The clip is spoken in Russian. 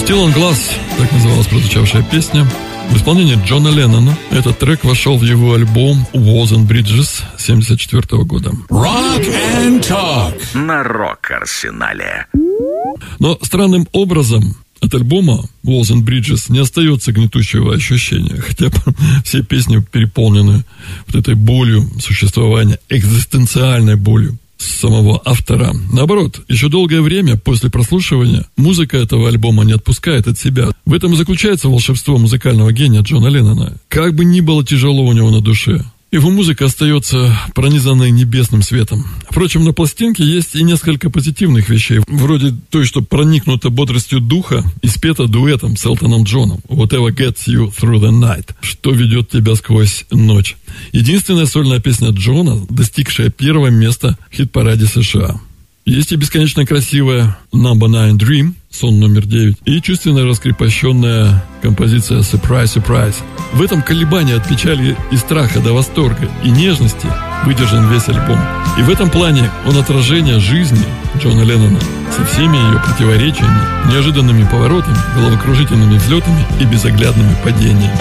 Still on Glass, так называлась прозвучавшая песня. В исполнении Джона Леннона этот трек вошел в его альбом Walls and Bridges 1974 года. Rock and Talk на Рок-Арсенале. Но странным образом от альбома Walls and Bridges не остается гнетущего ощущения, хотя все песни переполнены вот этой болью существования, экзистенциальной болью самого автора. Наоборот, еще долгое время после прослушивания музыка этого альбома не отпускает от себя. В этом и заключается волшебство музыкального гения Джона Леннона. Как бы ни было тяжело у него на душе, его музыка остается пронизанной небесным светом. Впрочем, на пластинке есть и несколько позитивных вещей, вроде той, что проникнута бодростью духа и спета дуэтом с Элтоном Джоном «Whatever Gets You Through the Night», что ведет тебя сквозь ночь. Единственная сольная песня Джона, достигшая первого места в хит-параде США. Есть и бесконечно красивая Number 9 Dream, сон номер 9, и чувственно раскрепощенная композиция Surprise, Surprise. В этом колебании от печали и страха до восторга и нежности выдержан весь альбом. И в этом плане он отражение жизни Джона Леннона со всеми ее противоречиями, неожиданными поворотами, головокружительными взлетами и безоглядными падениями.